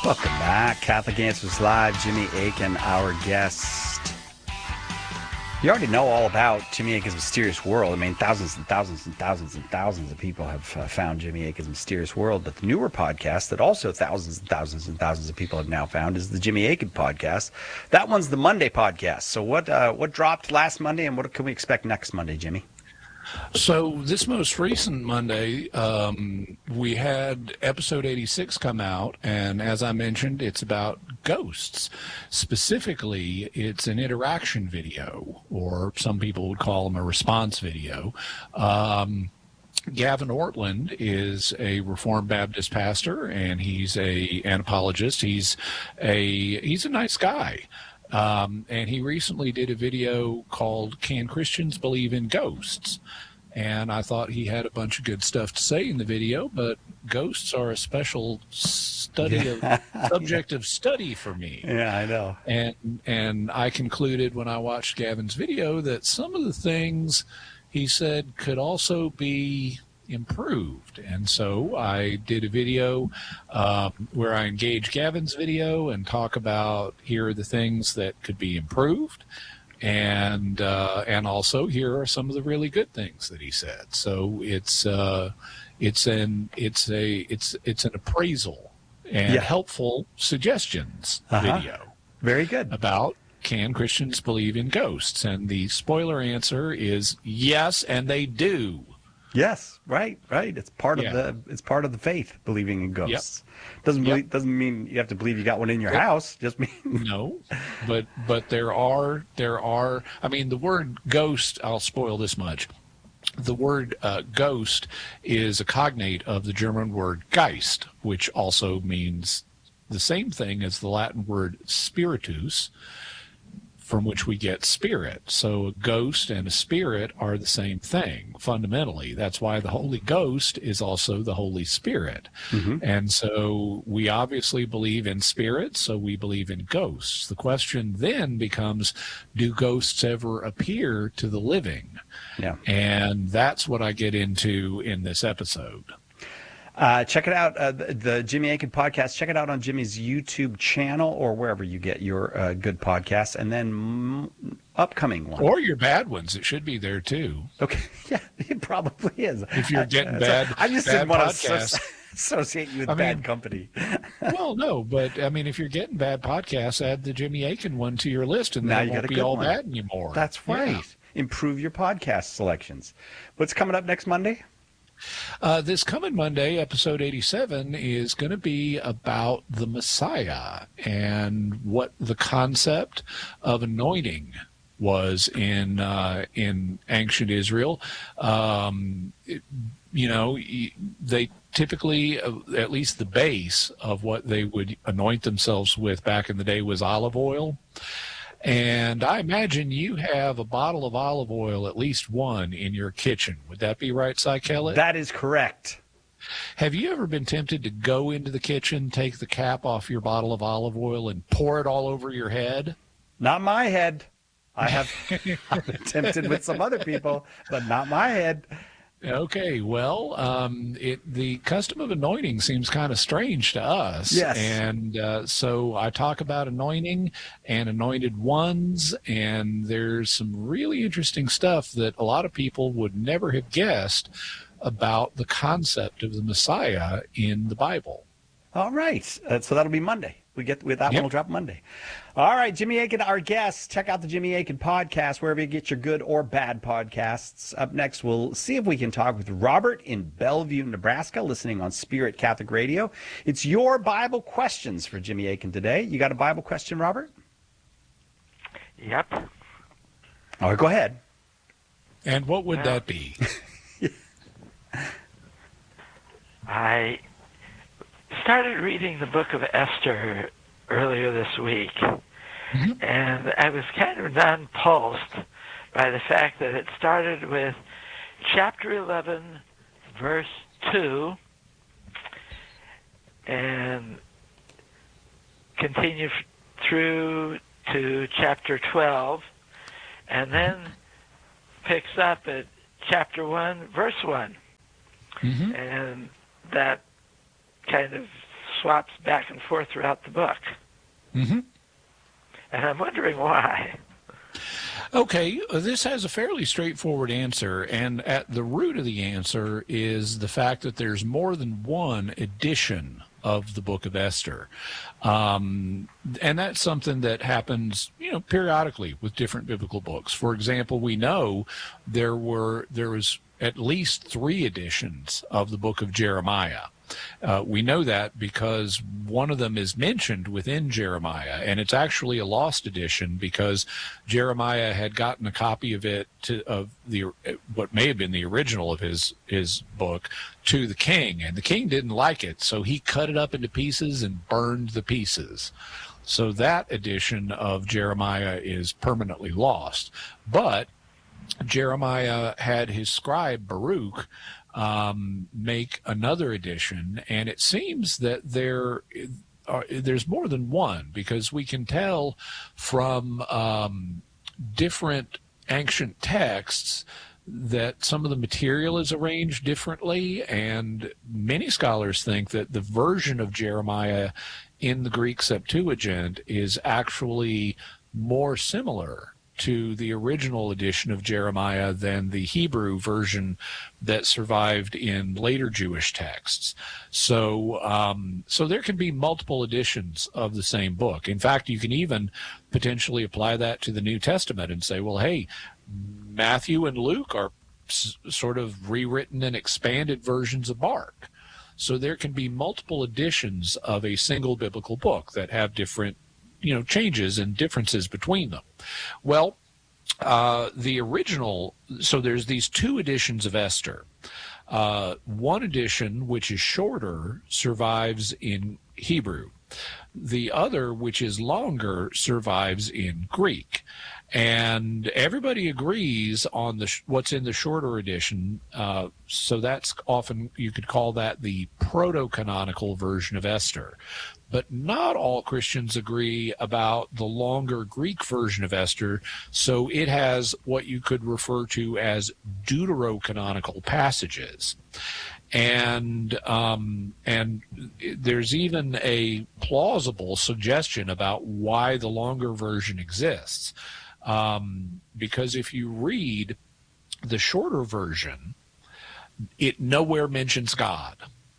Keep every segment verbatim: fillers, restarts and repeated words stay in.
Welcome back. Catholic Answers Live. Jimmy Akin, our guest. You already know all about Jimmy Akin's Mysterious World. I mean, thousands and thousands and thousands and thousands of people have uh, found Jimmy Akin's Mysterious World. But the newer podcast that also thousands and thousands and thousands of people have now found is the Jimmy Akin podcast. That one's the Monday podcast. So what uh, what dropped last Monday, and what can we expect next Monday, Jimmy? So this most recent Monday, um, we had episode eighty-six come out, and as I mentioned, it's about ghosts. Specifically, it's an interaction video, or some people would call them a response video. Um, Gavin Ortland is a Reformed Baptist pastor, and he's a an apologist. He's a he's a nice guy. Um, and he recently did a video called "Can Christians Believe in Ghosts?" And I thought he had a bunch of good stuff to say in the video, but ghosts are a special study Yeah. of subject of study for me. Yeah, I know. And and I concluded when I watched Gavin's video that some of the things he said could also be improved. And so I did a video um, where I engage Gavin's video and talk about here are the things that could be improved. And uh, and also here are some of the really good things that he said. So it's uh, it's an it's a it's it's an appraisal and Yeah. helpful suggestions Uh-huh. video Very good. about can Christians believe in ghosts? And the spoiler answer is yes, and they do. Yes, right, right. It's part Yeah. of the it's part of the faith, believing in ghosts. Doesn't Yep. believe, doesn't mean you have to believe you got one in your Yep. house. Just mean No, but but there are there are. I mean, the word ghost. I'll spoil this much. The word uh, ghost is a cognate of the German word Geist, which also means the same thing as the Latin word spiritus, from which we get spirit. So a ghost and a spirit are the same thing fundamentally. That's why the Holy Ghost is also the Holy Spirit. Mhm. And so we obviously believe in spirits, so we believe in ghosts. The question then becomes, do ghosts ever appear to the living? Yeah. And that's what I get into in this episode. Uh, check it out, uh, the, the Jimmy Akin podcast. Check it out on Jimmy's YouTube channel or wherever you get your uh, good podcasts. And then mm, upcoming one. Or your bad ones. It should be there too. Okay, yeah, it probably is. If you're getting Uh, bad, I just bad didn't want to podcasts. associate you with I bad mean- company. Well, no, but I mean, if you're getting bad podcasts, add the Jimmy Akin one to your list, and Now then you it got won't a be good all one. bad anymore. That's Yeah. right. Improve your podcast selections. What's coming up next Monday? Uh, this coming Monday, episode eighty-seven, is going to be about the Messiah and what the concept of anointing was in uh, in ancient Israel. Um, it- you know, y- they typically, uh, at least the base of what they would anoint themselves with back in the day was olive oil. And I imagine you have a bottle of olive oil, at least one, in your kitchen. Would that be right, Cy Kellett? That is correct. Have you ever been tempted to go into the kitchen, take the cap off your bottle of olive oil, and pour it all over your head? Not my head. I have I've been tempted with some other people, but not my head. Okay, well, um, it the custom of anointing seems kind of strange to us. Yes. And uh, so I talk about anointing and anointed ones, and there's some really interesting stuff that a lot of people would never have guessed about the concept of the Messiah in the Bible. All right. Uh, so that'll be Monday. We get with that Yep. one will drop Monday. All right, Jimmy Akin, our guest. Check out the Jimmy Akin podcast wherever you get your good or bad podcasts. Up next, we'll see if we can talk with Robert in Bellevue, Nebraska, listening on Spirit Catholic Radio. It's your Bible questions for Jimmy Akin today. You got a Bible question, Robert? Yep. All right, go ahead. And what would Well- that be? I started reading the book of Esther earlier this week, Mhm. and I was kind of nonplussed by the fact that it started with chapter eleven, verse two, and continued f- through to chapter twelve, and then picks up at chapter one, verse one. Mhm. And that kind of swaps back and forth throughout the book. Mm-hmm. And I'm wondering why. Okay, this has a fairly straightforward answer, and at the root of the answer is the fact that there's more than one edition of the Book of Esther. Um, and that's something that happens, you know, periodically with different biblical books. For example, we know there were there was at least three editions of the Book of Jeremiah. Uh, we know that because one of them is mentioned within Jeremiah, and it's actually a lost edition because Jeremiah had gotten a copy of it to of the what may have been the original of his his book to the king, and the king didn't like it, so he cut it up into pieces and burned the pieces. So that edition of Jeremiah is permanently lost. But Jeremiah had his scribe Baruch um, make another edition, and it seems that there are, there's more than one, because we can tell from um, different ancient texts that some of the material is arranged differently, and many scholars think that the version of Jeremiah in the Greek Septuagint is actually more similar to the original edition of Jeremiah than the Hebrew version that survived in later Jewish texts. So, um, so there can be multiple editions of the same book. In fact, you can even potentially apply that to the New Testament and say, well, hey, Matthew and Luke are s- sort of rewritten and expanded versions of Mark. So there can be multiple editions of a single biblical book that have different, you know, changes and differences between them. Well, uh, the original, so there's these two editions of Esther. Uh, one edition, which is shorter, survives in Hebrew. The other, which is longer, survives in Greek. And everybody agrees on the what's in the shorter edition. Uh, so that's often, you could call that the proto-canonical version of Esther. But not all Christians agree about the longer Greek version of Esther, so it has what you could refer to as deuterocanonical passages. And um, and there's even a plausible suggestion about why the longer version exists. Um, because if you read the shorter version, it nowhere mentions God.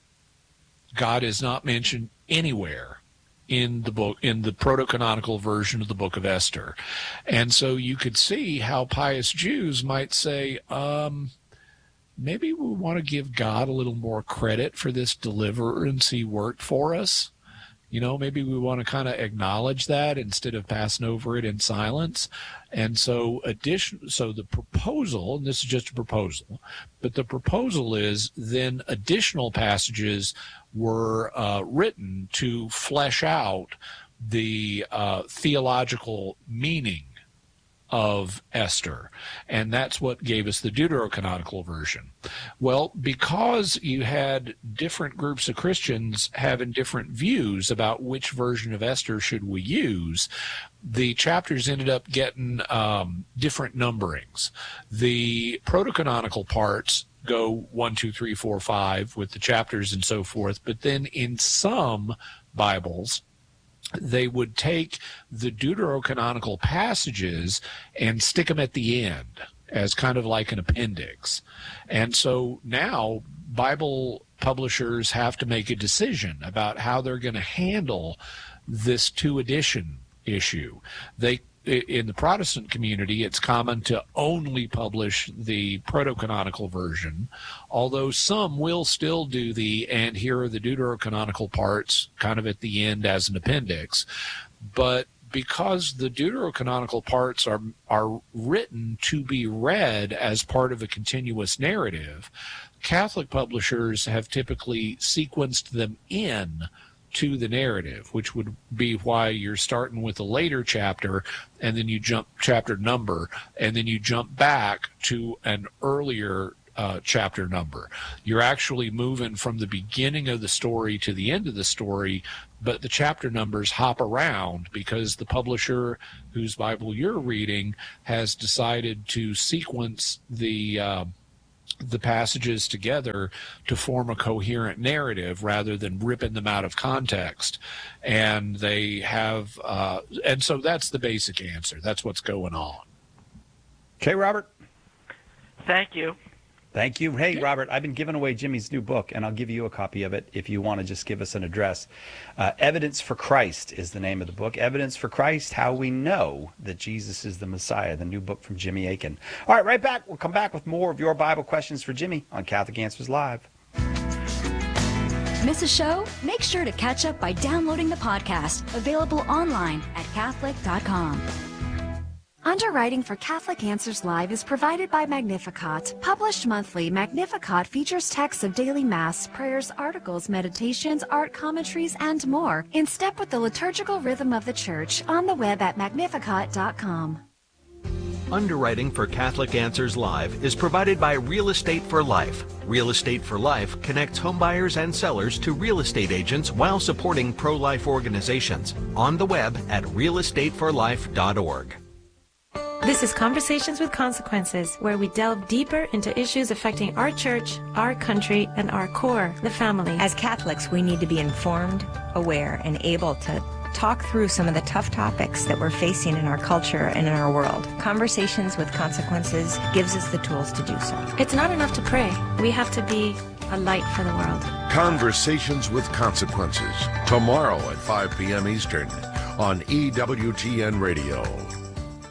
God is not mentioned anywhere in the book, in the proto-canonical version of the Book of Esther. And so you could see how pious Jews might say, um, maybe we want to give God a little more credit for this deliverance he worked for us. You know, maybe we want to kind of acknowledge that instead of passing over it in silence. And so addition, so the proposal, and this is just a proposal, but the proposal is then additional passages were uh, written to flesh out the uh, theological meaning of Esther, and that's what gave us the deuterocanonical version. Well, because you had different groups of Christians having different views about which version of Esther should we use, the chapters ended up getting um, different numberings. The protocanonical parts go one, two, three, four, five with the chapters and so forth, but then in some Bibles, they would take the deuterocanonical passages and stick them at the end as kind of like an appendix. And so now Bible publishers have to make a decision about how they're going to handle this two-edition issue. They In the Protestant community, it's common to only publish the proto-canonical version, although some will still do the, and here are the deuterocanonical parts kind of at the end as an appendix. But because the deuterocanonical parts are are written to be read as part of a continuous narrative, Catholic publishers have typically sequenced them in to the narrative, which would be why you're starting with a later chapter and then you jump chapter number and then you jump back to an earlier uh, chapter number. You're actually moving from the beginning of the story to the end of the story, but the chapter numbers hop around because the publisher whose Bible you're reading has decided to sequence the uh, the passages together to form a coherent narrative rather than ripping them out of context. And they have, uh, and so that's the basic answer. That's what's going on. Okay, Robert. Thank you. Thank you. Hey, Robert, I've been giving away Jimmy's new book, and I'll give you a copy of it if you want to just give us an address. Uh, Evidence for Christ is the name of the book. Evidence for Christ, How We Know That Jesus is the Messiah, the new book from Jimmy Akin. All right, right back. We'll come back with more of your Bible questions for Jimmy on Catholic Answers Live. Miss a show? Make sure to catch up by downloading the podcast, available online at Catholic dot com. Underwriting for Catholic Answers Live is provided by Magnificat. Published monthly, Magnificat features texts of daily Mass, prayers, articles, meditations, art commentaries, and more, in step with the liturgical rhythm of the Church, on the web at Magnificat dot com. Underwriting for Catholic Answers Live is provided by Real Estate for Life. Real Estate for Life connects homebuyers and sellers to real estate agents while supporting pro-life organizations. On the web at real estate for life dot org. This is Conversations with Consequences, where we delve deeper into issues affecting our church, our country, and our core, the family. As Catholics, we need to be informed, aware, and able to talk through some of the tough topics that we're facing in our culture and in our world. Conversations with Consequences gives us the tools to do so. It's not enough to pray. We have to be a light for the world. Conversations with Consequences, tomorrow at five p.m. Eastern on E W T N Radio.